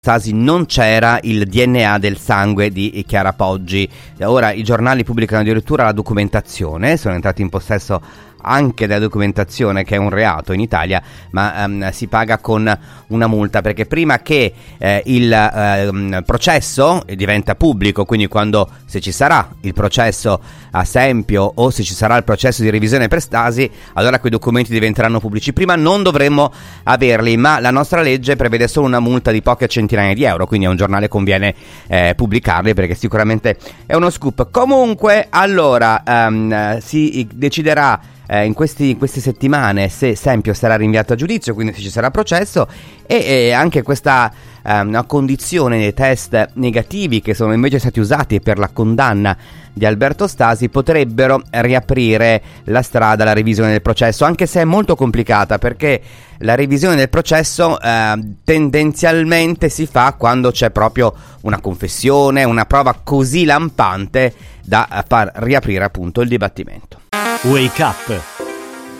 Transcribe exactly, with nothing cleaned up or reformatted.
Stasi non c'era il D N A del sangue di Chiara Poggi. Ora i giornali pubblicano addirittura la documentazione, sono entrati in possesso anche della documentazione, che è un reato in Italia, ma um, si paga con una multa, perché prima che eh, il eh, processo diventa pubblico, quindi quando, se ci sarà il processo a Sempio o se ci sarà il processo di revisione per Stasi, allora quei documenti diventeranno pubblici. Prima non dovremmo averli, ma la nostra legge prevede solo una multa di poche centinaia di euro, quindi a un giornale conviene eh, pubblicarli, perché sicuramente è uno scoop. Comunque, allora um, si deciderà Eh, in, questi, in queste settimane se Sempio sarà rinviato a giudizio, quindi se ci sarà processo, e, e anche questa eh, una condizione dei test negativi che sono invece stati usati per la condanna di Alberto Stasi potrebbero riaprire la strada alla revisione del processo, anche se è molto complicata, perché la revisione del processo eh, tendenzialmente si fa quando c'è proprio una confessione, una prova così lampante da far riaprire appunto il dibattimento. Wake Up,